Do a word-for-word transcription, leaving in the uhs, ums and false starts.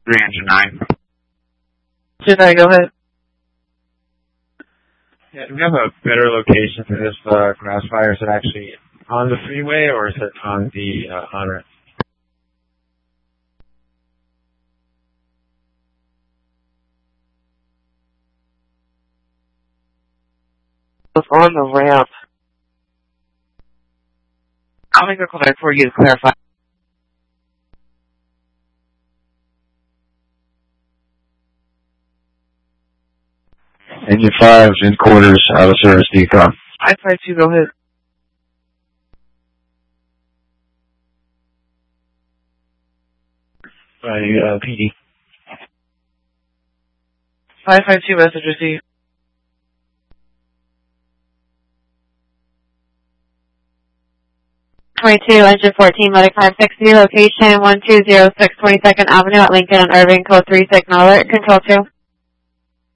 three engine nine. two nine, go ahead. Yeah, do we have a better location for this uh, grass fire? Is it actually on the freeway or is it on the uh, on ramp? It's on the ramp. I'll make a call back for you to clarify. Engine five, in quarters, out of service, decom. five five two, go ahead. Uh, P D. five five two, message received. twenty-two, engine fourteen, Medic five sixty, location one two zero six twenty-second Avenue at Lincoln and Irving, code three, signal alert, control two.